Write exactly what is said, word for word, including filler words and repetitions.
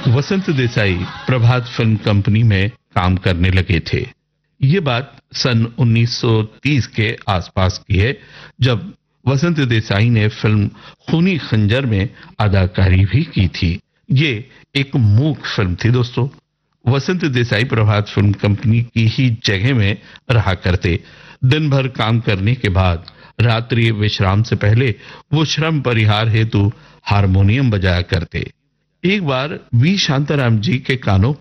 वसंत देसाई प्रभात film company में काम करने लगे थे। ये बात सन उन्नीस सौ तीस के आसपास की है, जब वसंत देसाई ने फिल्म खूनी खंजर में अदाकारी भी की थी। ये एक मूक फिल्म थी दोस्तों। वसंत देसाई प्रभात फिल्म कंपनी की ही जगह में रहा करते। दिन भर काम करने के बाद रात्रि विश्राम से पहले वो श्रम परिहार हेतु हारमोनियम बजाया करते। एक बार वी शांताराम जी के कानों